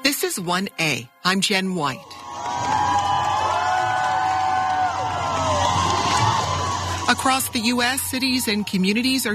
This is 1A. I'm Jen White. Across the U.S., cities and communities are